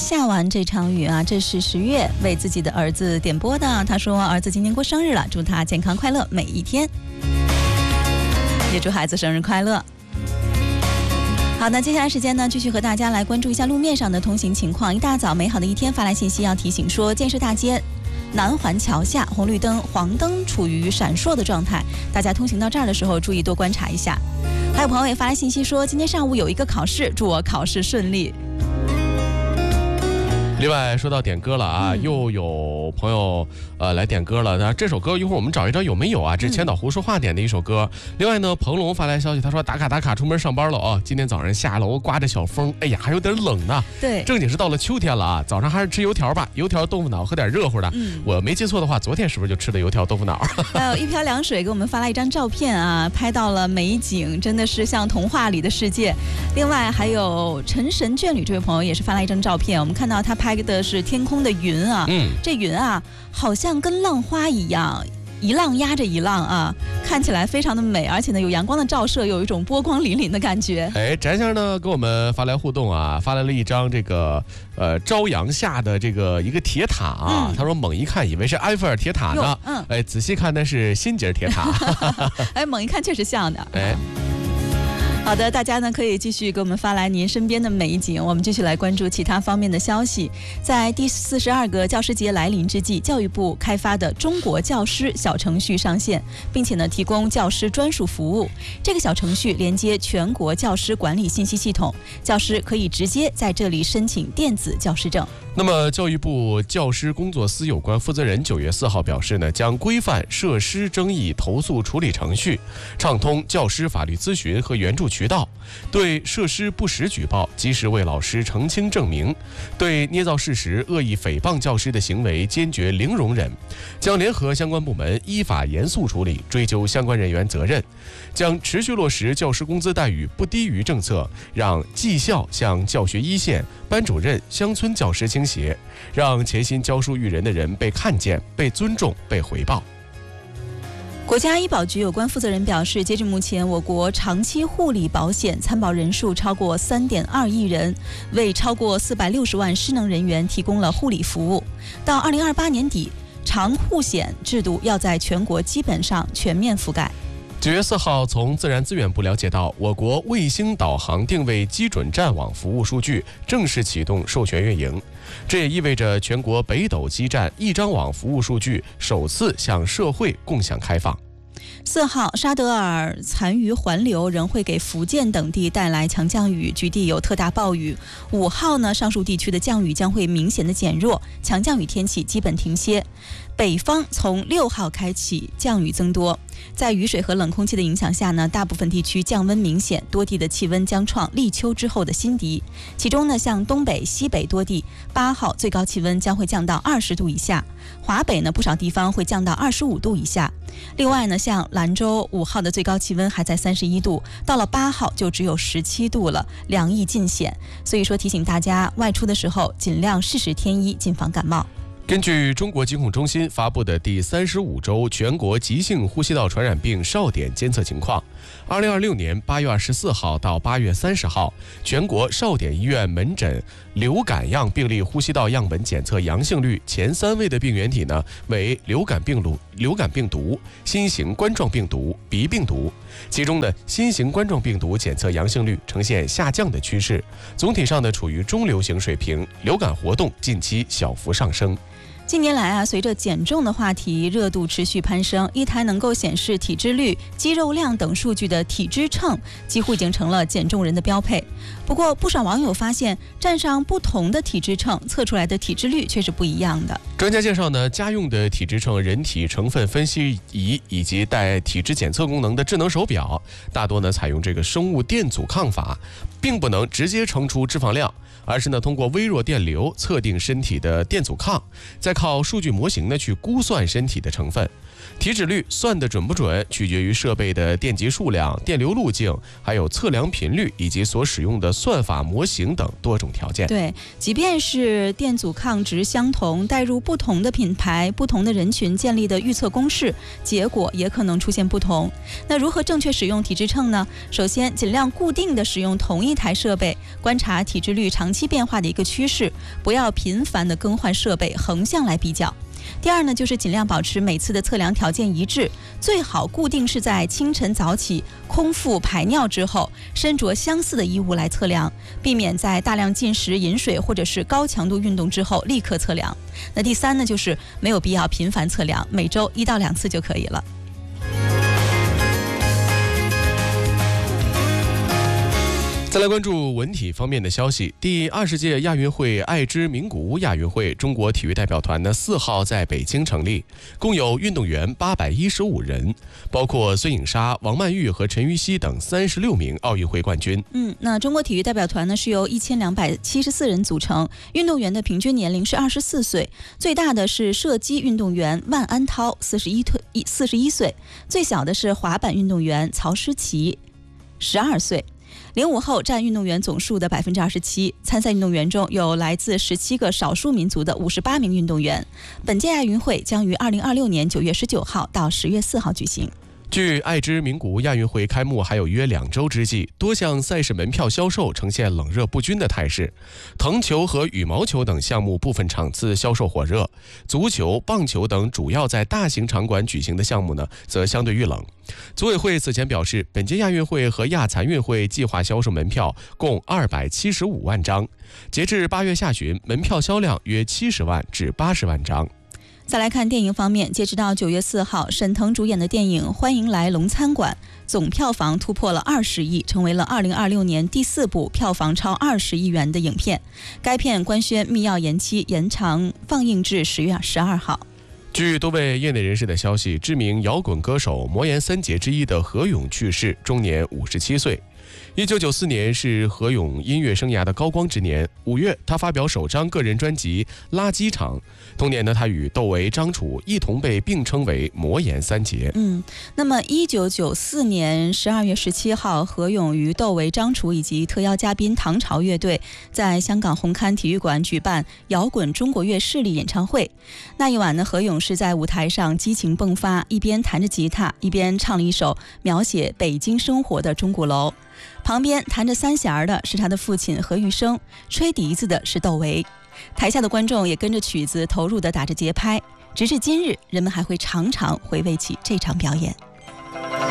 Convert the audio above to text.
下完这场雨啊，这是10月为自己的儿子点播的。他说儿子今天过生日了，祝他健康快乐每一天，也祝孩子生日快乐。好，那接下来时间呢，继续和大家来关注一下路面上的通行情况。一大早美好的一天发来信息要提醒说，建设大街南环桥下红绿灯、黄灯处于闪烁的状态，大家通行到这儿的时候注意多观察一下。还有朋友也发来信息说，今天上午有一个考试，祝我考试顺利。 另外说到点歌了啊，又有朋友来点歌了。那这首歌一会儿我们找一找有没有啊？这是千岛湖说话点的一首歌。另外呢，彭龙发来消息，他说打卡出门上班了啊。今天早上下楼刮着小风，哎呀还有点冷呢。 对， 正经是到了秋天了啊。早上还是吃油条吧，油条豆腐脑喝点热乎的。我没记错的话，昨天是不是就吃的油条豆腐脑？ 还有一瓢凉水给我们发来一张照片啊，拍到了美景，真的是像童话里的世界。另外还有陈神眷侣这位朋友也是发来一张照片，我们看到他拍的是天空的云啊，这云啊好像跟浪花一样，一浪压着一浪啊，看起来非常的美，而且呢有阳光的照射，有一种波光粼粼的感觉。 哎，翟先生呢给我们发来互动啊，发来了一张这个朝阳下的这个一个铁塔啊，他说猛一看以为是埃菲尔铁塔呢，哎，仔细看那是新捷铁塔。 哎，猛一看确实像的。 哎。 好的，大家呢可以继续给我们发来您身边的美景，我们继续来关注其他方面的消息。在第42个教师节来临之际，教育部开发的中国教师小程序上线，并且呢提供教师专属服务。这个小程序连接全国教师管理信息系统，教师可以直接在这里申请电子教师证。 那么教育部教师工作司有关负责人9月4号表示呢，将规范设施争议投诉处理程序，畅通教师法律咨询和援助渠道，对设施不实举报及时为老师澄清证明，对捏造事实、恶意诽谤教师的行为坚决零容忍，将联合相关部门依法严肃处理，追究相关人员责任，将持续落实教师工资待遇不低于政策，让绩效向教学一线、班主任、乡村教师倾斜，让潜心教书育人的人被看见、被尊重、被回报。 国家医保局有关负责人表示，截至目前，我国长期护理保险参保人数超过3.2亿人，为超过460万失能人员提供了护理服务。到2028年底，长护险制度要在全国基本上全面覆盖。 9月4号，从自然资源部了解到，我国卫星导航定位基准站网服务数据正式启动授权运营，这也意味着全国北斗基站一张网服务数据首次向社会共享开放。 4号，沙德尔残余环流仍会给福建等地带来强降雨，局地有特大暴雨。5号呢，上述地区的降雨将会明显的减弱，强降雨天气基本停歇。北方从6号开启降雨增多，在雨水和冷空气的影响下呢，大部分地区降温明显，多地的气温将创立秋之后的新低。其中呢，像东北、西北多地8号最高气温将会降到20度以下，华北呢不少地方会降到25度以下。另外呢，像兰州5号的最高气温还在31度，到了8号就只有17度了，凉意尽显。所以说提醒大家外出的时候尽量适时添衣，谨防感冒。 根据中国疾控中心发布的第35周全国急性呼吸道传染病哨点监测情况，2026年8月24号到8月30号，全国哨点医院门诊流感样病例呼吸道样本检测阳性率前3位的病原体呢为流感病毒、新型冠状病毒、鼻病毒。其中呢，新型冠状病毒检测阳性率呈现下降的趋势，总体上呢处于中流行水平，流感活动近期小幅上升。 近年来啊，随着减重的话题热度持续攀升，一台能够显示体脂率、肌肉量等数据的体脂秤几乎已经成了减重人的标配。不过，不少网友发现，站上不同的体脂秤，测出来的体脂率却是不一样的。 专家介绍呢，家用的体脂秤、人体成分分析仪以及带体脂检测功能的智能手表，大多呢采用这个生物电阻抗法，并不能直接称出脂肪量，而是呢通过微弱电流测定身体的电阻抗，再靠数据模型呢去估算身体的成分。体脂率算得准不准，取决于设备的电极数量、电流路径，还有测量频率以及所使用的算法模型等多种条件。 对，即便是电阻抗值相同，带入不同的品牌、不同的人群建立的预测公式，结果也可能出现不同。那如何正确使用体脂秤呢？首先，尽量固定的使用同一台设备，观察体脂率长长期变化的一个趋势，不要频繁的更换设备，横向来比较。第二呢，就是尽量保持每次的测量条件一致，最好固定是在清晨早起空腹排尿之后，身着相似的衣物来测量，避免在大量进食、饮水或者是高强度运动之后立刻测量。那第三呢，就是没有必要频繁测量，每周1到2次就可以了。 再来关注文体方面的消息。第20届亚运会爱之名古屋亚运会中国体育代表团呢4号在北京成立，共有运动员815人，包括孙颖莎、王曼玉和陈芋汐等36名奥运会冠军。 那中国体育代表团呢是由1274人组成，运动员的平均年龄是24岁，最大的是射击运动员万安涛41岁，最小的是滑板运动员曹诗琪12岁。05后占运动员总数的27%，参赛运动员中有来自17个少数民族的58名运动员。本届亚运会将于2026年9月19号到10月4号举行。 距爱之名古屋亚运会开幕还有约2周之际，多项赛事门票销售呈现冷热不均的态势。藤球和羽毛球等项目部分场次销售火热，足球、棒球等主要在大型场馆举行的项目呢，则相对遇冷。组委会此前表示，本届亚运会和亚残运会计划销售门票共275万张，截至8月下旬，门票销量约70万至80万张。 再来看电影方面，截止到9月4号，沈腾主演的电影《欢迎来龙餐馆》总票房突破了20亿，成为了2026年第4部票房超20亿元的影片。该片官宣密钥延期，延长放映至10月12号。 据多位业内人士的消息，知名摇滚歌手魔岩3杰之一的何勇去世，终年57岁。1994年是何勇音乐生涯的高光之年，5月他发表首张个人专辑《垃圾场》。同年呢，他与窦唯、张楚一同被并称为魔岩3杰。 那么1994年12月17号，何勇与窦唯、张楚以及特邀嘉宾唐朝乐队在香港红磡体育馆举办摇滚中国乐势力演唱会。那一晚呢，何勇是在舞台上激情迸发，一边弹着吉他，一边唱了一首描写北京生活的钟鼓楼。旁边弹着三弦的是他的父亲何玉生，吹笛子的是窦唯。台下的观众也跟着曲子投入地打着节拍，直至今日，人们还会常常回味起这场表演。